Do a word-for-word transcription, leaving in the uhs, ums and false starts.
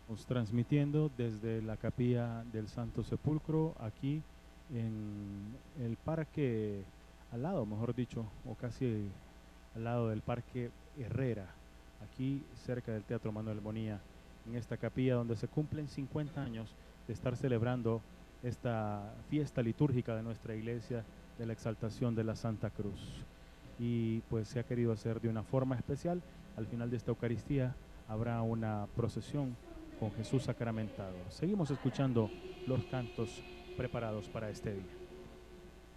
Estamos transmitiendo desde la capilla del Santo Sepulcro, aquí en el parque, al lado, mejor dicho, o casi al lado del Parque Herrera, aquí cerca del Teatro Manuel Bonilla, en esta capilla donde se cumplen cincuenta años de estar celebrando esta fiesta litúrgica de nuestra iglesia de la exaltación de la Santa Cruz. Y pues se ha querido hacer de una forma especial. Al final de esta Eucaristía habrá una procesión con Jesús sacramentado. Seguimos escuchando los cantos preparados para este día.